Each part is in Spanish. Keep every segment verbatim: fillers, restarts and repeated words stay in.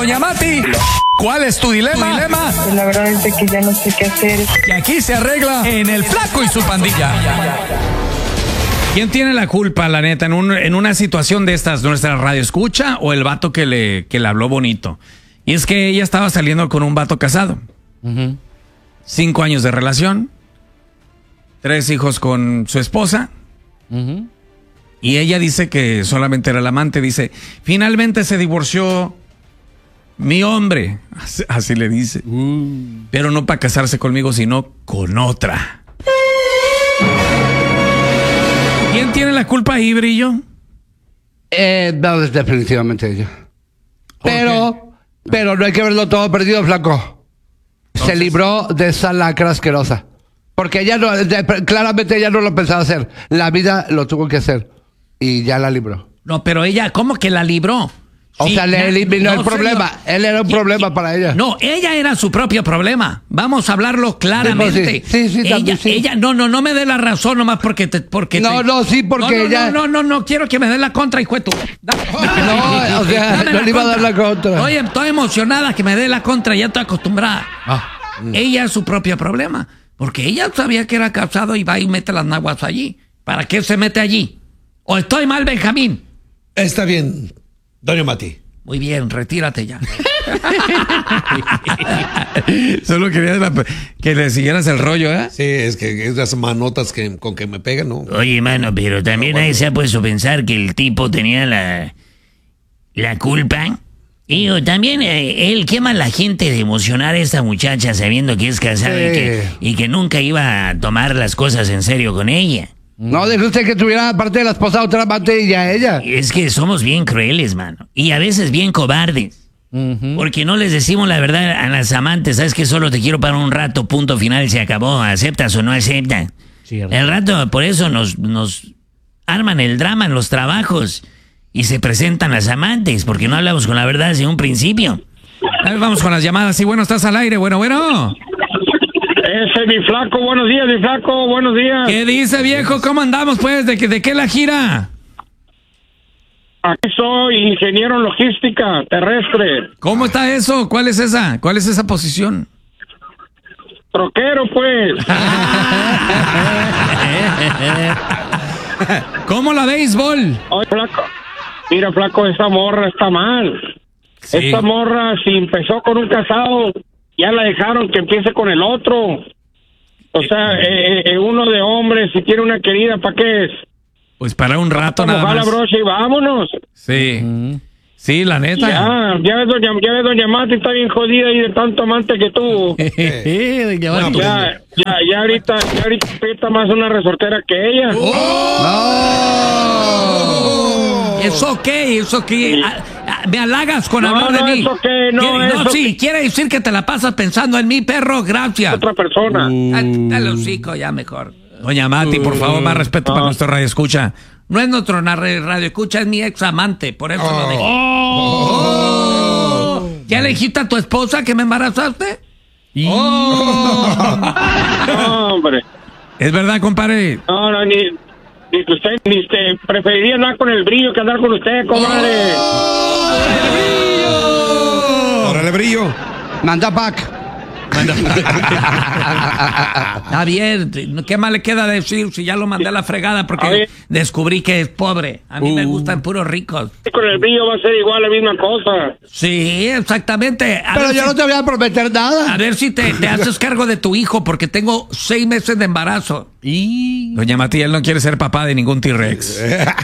Doña Mati, ¿cuál es tu dilema? ¿Tu dilema? Pues la verdad es de que ya no sé qué hacer. Y aquí se arregla en El Flaco y su pandilla. ¿Quién tiene la culpa, la neta, en, un, en una situación de estas? ¿Nuestra radio escucha o el vato que le, que le habló bonito? Y es que ella estaba saliendo con un vato casado. Uh-huh. Cinco años de relación. Tres hijos con su esposa. Uh-huh. Y ella dice que solamente era el amante. Dice, finalmente se divorció mi hombre. Así, así le dice. Uh. Pero no para casarse conmigo, sino con otra. ¿Quién tiene la culpa ahí, Brillo? Eh, no, definitivamente ella. Pero, okay. pero no hay que verlo todo perdido, Flaco. Entonces, se libró de esa lacra asquerosa. Porque ella no, de, claramente ella no lo pensaba hacer. La vida lo tuvo que hacer. Y ya la libró. No, pero ella, ¿cómo que la libró? O sí, sea, le eliminó no, el problema. Señor. Él era un ¿Qué, problema qué? para ella. No, ella era su propio problema. Vamos a hablarlo claramente. Sí, sí, sí, ella, también, sí. ella, no, no, no me dé la razón nomás porque te, porque No, te... no, sí, porque no, no, ella... No, no, no, no, quiero que me dé la contra, hijo de tu... Da, no, o sea, no le iba a dar la contra. Oye, estoy emocionada que me dé la contra, ya estoy acostumbrada. Ah. Mm. Ella es su propio problema. Porque ella sabía que era casado y va y mete las naguas allí. ¿Para qué se mete allí? ¿O estoy mal, Benjamín? Está bien, Doña Mati. Muy bien, retírate ya. Solo quería la, que le siguieras el rollo, ¿eh? Sí, es que esas manotas que, con que me pegan, ¿no? Oye, mano, pero también ahí se ha puesto a pensar que el tipo tenía la, la culpa. Y o también eh, él, qué mala gente de emocionar a esta muchacha sabiendo que es casada sí. y, que, y que nunca iba a tomar las cosas en serio con ella. No, deje usted que tuviera aparte de la esposa otra amante y ya ella. Es que somos bien crueles, mano. Y a veces bien cobardes. Uh-huh. Porque no les decimos la verdad a las amantes. Sabes que solo te quiero para un rato, punto final, se acabó. ¿Aceptas o no aceptas? Sí, el rato, por eso nos, nos arman el drama en los trabajos. Y se presentan las amantes, porque no hablamos con la verdad desde un principio. A ver, vamos con las llamadas. Sí, bueno, estás al aire. Bueno, bueno. Ese, mi Flaco, buenos días, mi Flaco, buenos días. ¿Qué dice, viejo? ¿Cómo andamos, pues? ¿De, de qué la gira? Aquí soy ingeniero en logística terrestre. ¿Cómo está eso? ¿Cuál es esa? ¿Cuál es esa posición? Troquero, pues. ¿Cómo la béisbol? Oye, Flaco. Mira, Flaco, esta morra está mal. Sí. Esta morra, si empezó con un casado, ya la dejaron que empiece con el otro. O sea, eh, eh, uno de hombres, si tiene una querida, ¿para qué es? Pues para un rato nada más. la brocha y vámonos. Sí. Uh-huh. Sí, la neta. Ya, ya ves, doña, ya ves, doña Mati está bien jodida y de tanto amante que tuvo. Eh, ya, no, ya, ya, ya ahorita, ya ahorita está más una resortera que ella. ¡Oh! ¡Oh! Eso qué, eso qué. Sí. Me halagas con no, hablar no, de mí. Eso qué, no, no, eso sí, que... quiere decir que te la pasas pensando en mí, perro, gracias. Otra persona. Uh. Dale hocico, ya mejor. Doña Mati, por favor, más respeto uh. para nuestro radio escucha. No es nuestro radio escucha, es mi ex amante, por eso oh. lo dejé. Oh. Oh. ¿Ya le dijiste a tu esposa que me embarazaste? Oh. No, hombre. ¿Es verdad, compadre? No, no, ni, ni usted, ni usted preferiría andar con el Brillo que andar con usted, comadre. Oh. ¡Brillo! ¡Órale, Brillo! Manda pack. Está bien, ¿qué más le queda decir si ya lo mandé a la fregada? Porque descubrí que es pobre. A mí uh. me gustan puros ricos. Con el Brillo va a ser igual la misma cosa. Sí, exactamente. A Pero yo si, no te voy a prometer nada. A ver si te, te haces cargo de tu hijo, porque tengo seis meses de embarazo. Y... Doña Matías no quiere ser papá de ningún T-Rex.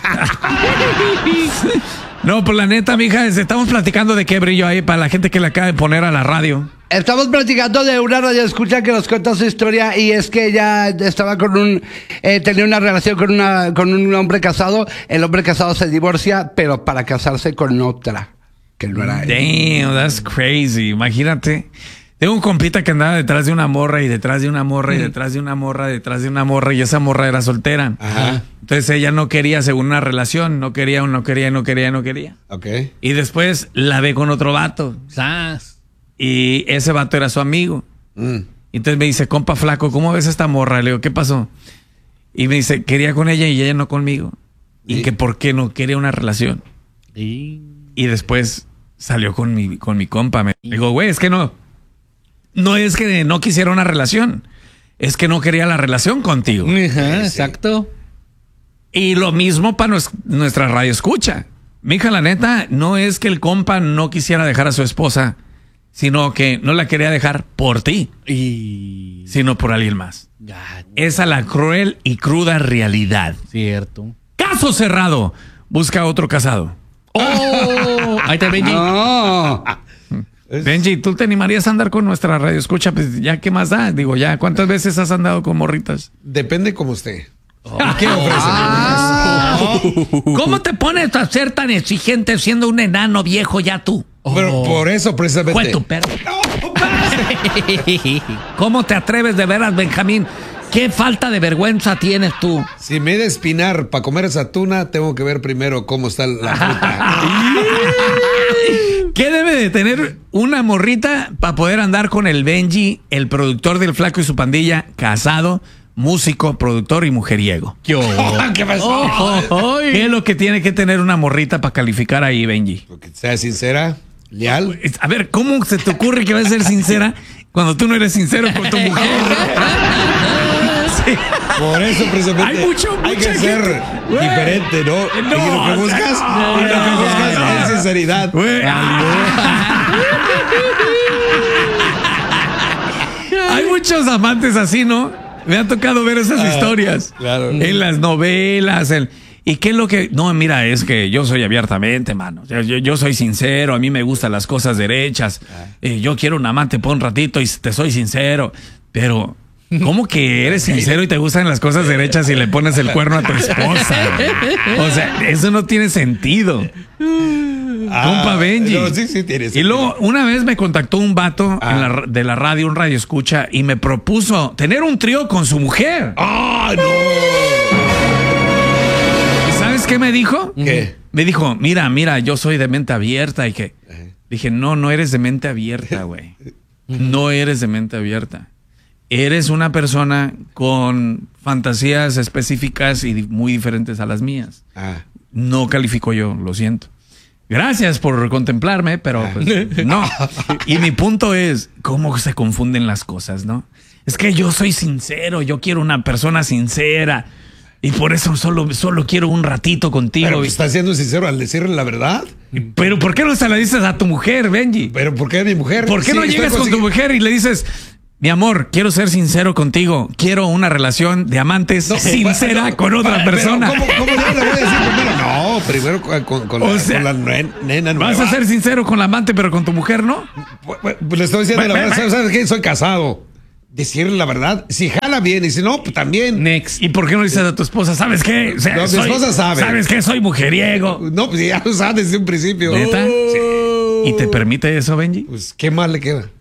No, pues la neta, mija, estamos platicando de qué, Brillo, ahí para la gente que le acaba de poner a la radio. Estamos platicando de una radio escucha que nos cuenta su historia y es que ella estaba con un, eh, tenía una relación con una, con un hombre casado. El hombre casado se divorcia, pero para casarse con otra, que no era él. Damn, that's crazy. Imagínate. Tengo un compita que andaba detrás de una morra y detrás de una morra y detrás de una morra, detrás de una morra y esa morra era soltera. Ajá. Entonces ella no quería, según una relación, no quería, no quería, no quería, no quería. Ok. Y después la ve con otro vato. ¿Sabes? Y ese vato era su amigo. Mm. Y entonces me dice, compa Flaco, ¿cómo ves esta morra? Le digo, ¿qué pasó? Y me dice, quería con ella y ella no conmigo. ¿Sí? Y que por qué no quería una relación. ¿Sí? Y después salió con mi, con mi compa. Me digo, güey, es que no, no es que no quisiera una relación, es que no quería la relación contigo. Ajá, exacto. Y lo mismo para nuestra radio escucha. Mija, la neta, no es que el compa no quisiera dejar a su esposa, sino que no la quería dejar por ti, Y... sino por alguien más. Ya, Esa es la cruel y cruda realidad. cierto. Caso cerrado. Busca otro casado. ¡Oh! Ahí está Benji. No. Benji, ¿tú te animarías a andar con nuestra radio escucha? Pues ya, ¿qué más da? Digo, ya, ¿cuántas veces has andado con morritas? Depende como esté. ¿Qué ofrece? ¿Cómo te pones a ser tan exigente siendo un enano viejo ya tú? Pero por eso precisamente. Fue tu perro. ¿Cómo te atreves de veras, Benjamín? ¿Qué falta de vergüenza tienes tú? Si me he de espinar para comer esa tuna, tengo que ver primero cómo está la fruta. ¿Qué debe de tener una morrita para poder andar con el Benji, el productor del Flaco y su pandilla, casado, músico, productor y mujeriego? ¿Qué, ¿Qué pasó? oh, ¿Qué es lo que tiene que tener una morrita para calificar ahí, Benji? Que sea sincera, leal. A ver, ¿cómo se te ocurre que vas a ser sincera cuando tú no eres sincero con tu mujer? Sí. Por eso precisamente Hay mucho- hay mucha que ser gente- Güey. diferente, ¿no? No, y lo que buscas, no, y lo que no, buscas no. es sinceridad. Güey. Hay muchos amantes así, ¿no? Me ha tocado ver esas historias. claro. En las novelas. en- ¿Y qué es lo que...? No, mira, es que yo soy abiertamente, mano. Yo, yo- yo soy sincero, a mí me gustan las cosas derechas. Eh, yo quiero un amante por un ratito y te soy sincero. Pero... ¿Cómo que eres sincero y te gustan las cosas derechas y le pones el cuerno a tu esposa? O sea, eso no tiene sentido. Ah, Compa Benji. no, sí, sí, tiene Y sentido. luego, una vez me contactó un vato Ah. en la- de la radio, un radio escucha, y me propuso tener un trío con su mujer. ¡Ah, no! ¿Y sabes qué me dijo? ¿Qué? Me dijo, mira, mira, yo soy de mente abierta y que... Dije, no, no eres de mente abierta, güey. No eres de mente abierta. Eres una persona con fantasías específicas y muy diferentes a las mías. Ah. No califico yo, lo siento. Gracias por contemplarme, pero pues, no. Y mi punto es, ¿cómo se confunden las cosas, no? Es que yo soy sincero, yo quiero una persona sincera. Y por eso solo, solo quiero un ratito contigo. Pero pues, estás siendo sincero al decirle la verdad. Pero ¿por qué no se la dices a tu mujer, Benji? Pero ¿por qué a mi mujer? ¿Por qué Sí, no estoy llegas con tu consegui- mujer y le dices, mi amor, quiero ser sincero contigo, quiero una relación de amantes No, sincera no, con otra pero, persona? ¿Cómo, cómo yo le voy a decir primero? No, primero con, con- con O la, sea, con la nuen- nena nueva. ¿Vas a ser sincero con la amante pero con tu mujer no? Pues, pues, le estoy diciendo Ve- la ve- verdad. ve- ¿Sabes, ¿Sabes qué? Soy casado. Decirle la verdad. Si jala bien y si no, pues también. Next. ¿Y por qué no dices a tu esposa, sabes qué? O sea, No, mi esposa sabe. ¿Sabes qué? Soy mujeriego. No, pues ya lo sabes desde un principio. ¿Neta? Sí. ¿Y te permite eso, Benji? Pues, ¿qué más le queda?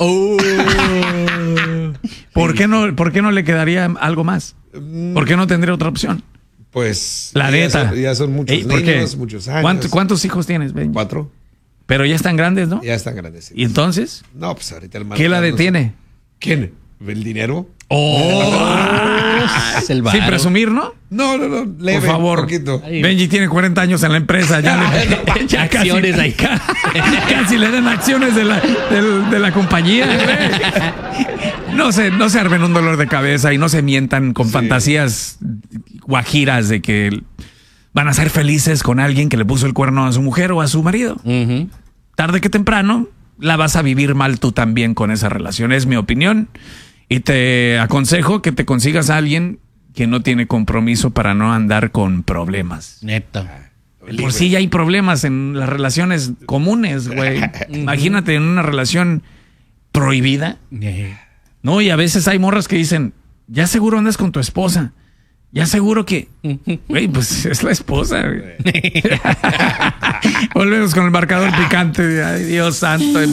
¿Por qué no, por qué no le quedaría algo más? ¿Por qué no tendría otra opción? Pues. La ya neta. son- Ya son muchos Ey, ¿por qué? niños, muchos años. ¿Cuánto- ¿Cuántos hijos tienes, Benji? Cuatro. Pero ya están grandes, ¿no? Ya están grandes. ¿Y entonces? No, pues ahorita el ¿Qué la detiene? ¿Quién? ¿El dinero? Es el Sin varo. presumir, ¿no? No, no, no. Leve, Por favor. poquito. Ay. Benji tiene cuarenta años en la empresa. Ya, le, ya casi, Acciones ahí. casi le dan acciones de la, del- de la compañía. güey. No se, no se armen un dolor de cabeza y no se mientan con fantasías guajiras de que van a ser felices con alguien que le puso el cuerno a su mujer o a su marido. Ujú. Tarde que temprano la vas a vivir mal tú también con esa relación. Es mi opinión. Y te aconsejo que te consigas a alguien que no tiene compromiso para no andar con problemas. Neta. Por sí ya hay problemas en las relaciones comunes, güey. Imagínate en una relación prohibida. Eh. No, y a veces hay morras que dicen, ya seguro andas con tu esposa. Ya seguro que... Güey, pues es la esposa, güey. Volvemos con el marcador picante. Ay, Dios santo.